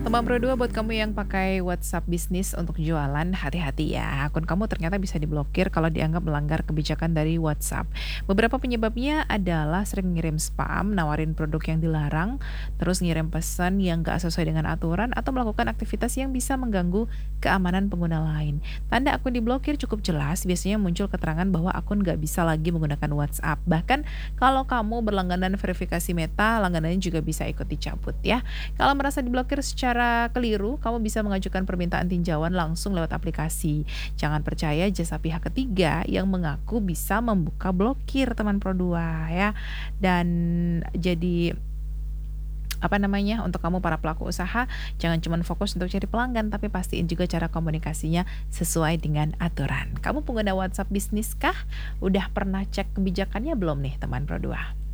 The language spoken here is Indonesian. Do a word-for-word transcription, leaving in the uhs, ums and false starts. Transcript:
Teman Pro dua buat kamu yang pakai WhatsApp bisnis untuk jualan, hati-hati ya. Akun kamu ternyata bisa diblokir kalau dianggap melanggar kebijakan dari WhatsApp. Beberapa penyebabnya adalah sering ngirim spam, nawarin produk yang dilarang, terus ngirim pesan yang gak sesuai dengan aturan, atau melakukan aktivitas yang bisa mengganggu keamanan pengguna lain. Tanda akun diblokir cukup jelas, biasanya muncul keterangan bahwa akun gak bisa lagi menggunakan WhatsApp. Bahkan kalau kamu berlangganan verifikasi Meta, langganannya juga bisa ikut dicabut ya. Kalau merasa diblokir secara keliru, kamu bisa mengajukan permintaan tinjauan langsung lewat aplikasi. Jangan percaya jasa pihak ketiga yang mengaku bisa membuka blokir teman Pro dua ya. Dan jadi apa namanya, untuk kamu para pelaku usaha, jangan cuma fokus untuk cari pelanggan, tapi pastiin juga cara komunikasinya sesuai dengan aturan. Kamu pengguna WhatsApp bisnis kah? Udah pernah cek kebijakannya belum nih teman Pro dua?